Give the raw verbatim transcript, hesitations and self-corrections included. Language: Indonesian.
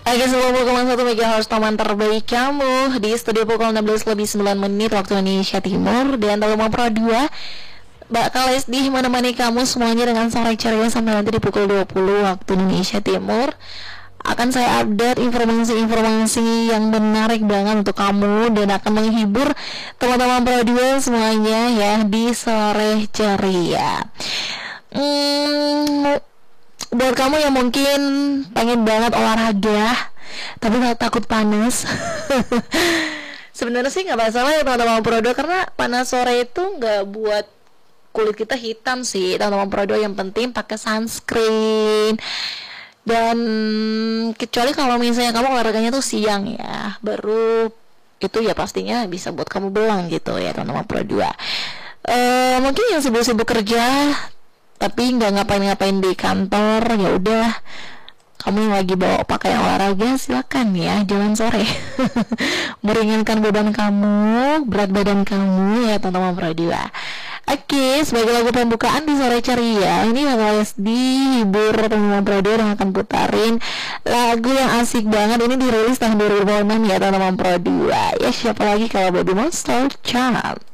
Oke, sepuluh koma satu megahertz teman terbaik kamu di studio pukul enam belas lebih sembilan menit waktu Indonesia Timur. Dan Telkom Pro dua bakal sedih menemani kamu semuanya dengan sore ceria sampai nanti di pukul dua puluh waktu Indonesia Timur. Akan saya update informasi-informasi yang menarik banget untuk kamu dan akan menghibur teman-teman Pro dua semuanya ya di sore ceria. Hmm, buat kamu yang mungkin pengen banget olahraga tapi gak takut panas, sebenarnya sih nggak masalah ya teman-teman Pro dua, karena panas sore itu nggak buat kulit kita hitam sih teman-teman Pro dua. Yang penting pakai sunscreen, dan kecuali kalau misalnya kamu olahraganya tuh siang ya, baru itu ya pastinya bisa buat kamu belang gitu ya teman-teman Pro dua. Uh, mungkin yang sibuk-sibuk kerja tapi nggak ngapain-ngapain di kantor, ya udah kamu yang lagi bawa pakaian olahraga silakan ya jalan sore meringankan beban kamu, berat badan kamu ya teman-teman Pro dua. Oke, sebagai lagu pembukaan di sore ceria ini bakal dihibur teman-teman Pro dua dan akan putarin lagu yang asik banget. Ini dirilis tahun dua ribu enam ya teman-teman Pro dua. Ya siapa lagi kalau Baby Monster Child.